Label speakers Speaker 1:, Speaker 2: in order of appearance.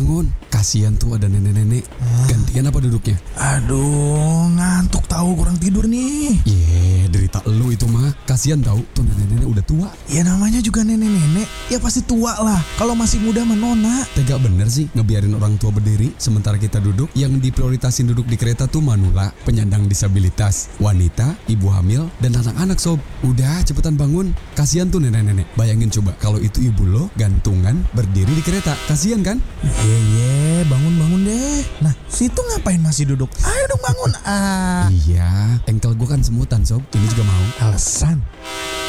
Speaker 1: bangun. Kasihan tuh ada nenek-nenek. Gantian apa duduknya?
Speaker 2: Aduh, ngantuk tahu, kurang tidur nih.
Speaker 1: Derita lu itu mah. Kasihan tahu tuh nenek-nenek udah tua.
Speaker 2: Ya namanya juga nenek-nenek, ya pasti tua lah. Kalau masih muda menona.
Speaker 1: Tega bener sih ngebiarin orang tua berdiri sementara kita duduk. Yang diprioritasin duduk di kereta tuh manula, penyandang disabilitas, wanita, ibu hamil, dan anak-anak sob. Udah cepetan bangun. Kasihan tuh nenek-nenek. Bayangin coba kalau itu ibu lo gantungan berdiri di kereta. Kasihan kan?
Speaker 2: Bangun deh. Nah, situ ngapain masih duduk? Ayo dong bangun.
Speaker 1: Iya, engkel gua kan semutan sob. Ini juga mau.
Speaker 2: Alasan.